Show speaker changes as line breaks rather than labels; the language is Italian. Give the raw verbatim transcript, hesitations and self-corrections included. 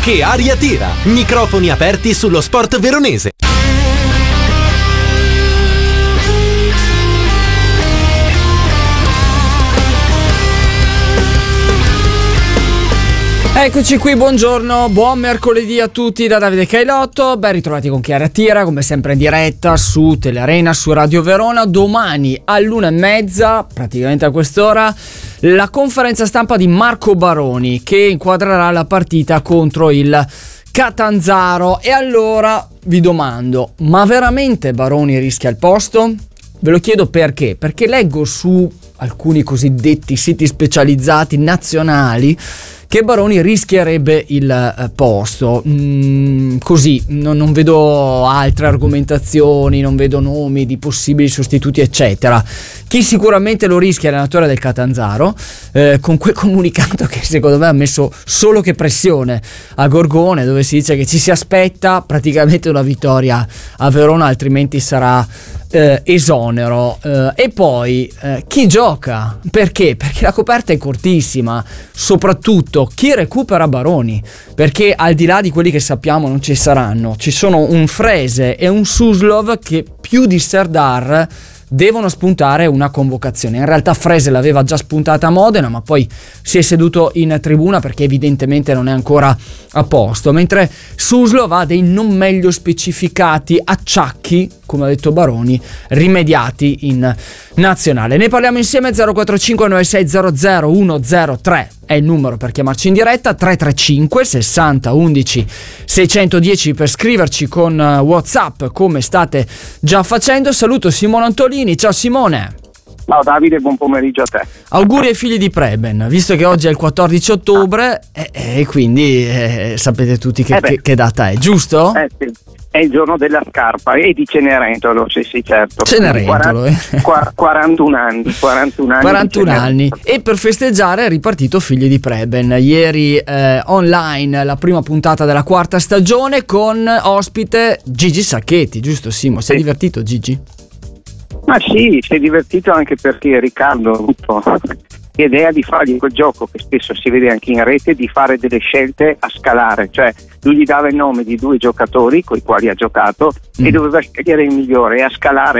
Che aria tira! Microfoni aperti sullo sport veronese.
Eccoci qui, buongiorno, buon mercoledì a tutti da Davide Cailotto. Ben ritrovati con Che aria tira, come sempre in diretta su Telearena, su Radio Verona. Domani all'una e mezza, praticamente a quest'ora, la conferenza stampa di Marco Baroni che inquadrerà la partita contro il Catanzaro. E allora vi domando, ma veramente Baroni rischia il posto? Ve lo chiedo perché? Perché leggo su alcuni cosiddetti siti specializzati nazionali che Baroni rischierebbe il eh, posto. Mm, così, no, non vedo altre argomentazioni, non vedo nomi di possibili sostituti, eccetera. Chi sicuramente lo rischia è l'allenatore del Catanzaro, eh, con quel comunicato che secondo me ha messo solo che pressione a Gorgone, dove si dice che ci si aspetta praticamente una vittoria a Verona, altrimenti sarà eh, esonero. Eh, e poi eh, chi gioca? Perché? Perché la coperta è cortissima, soprattutto chi recupera Baroni, perché al di là di quelli che sappiamo non ci saranno, ci sono un Frese e un Suslov che più di Serdar devono spuntare una convocazione. In realtà Frese l'aveva già spuntata a Modena, ma poi si è seduto in tribuna perché evidentemente non è ancora a posto, mentre Suslov ha dei non meglio specificati acciacchi, come ha detto Baroni, rimediati in nazionale. Ne parliamo insieme. Zero quattro cinque nove sei zero zero uno zero tre è il numero per chiamarci in diretta, tre tre cinque sessanta undici seicentodieci per scriverci con WhatsApp come state già facendo. Saluto Simone Antolini. Ciao Simone.
Ciao Davide, buon pomeriggio a te.
Auguri ai figli di Preben, visto che oggi è il quattordici ottobre e eh, eh, quindi eh, sapete tutti che,
eh
che, che data è, giusto?
Eh sì. È il giorno della scarpa e di Cenerentolo, sì sì certo.
Cenerentolo,
eh. quarantuno anni, quarantuno anni.
quarantuno anni. E per festeggiare è ripartito Figli di Preben. Ieri eh, online la prima puntata della quarta stagione con ospite Gigi Sacchetti, giusto Simo? Sei
sì.
divertito Gigi?
Ma sì, si è divertito anche perché Riccardo ha avuto l'idea di fargli quel gioco che spesso si vede anche in rete, di fare delle scelte a scalare, cioè lui gli dava il nome di due giocatori con i quali ha giocato mm. e doveva scegliere il migliore e a scalare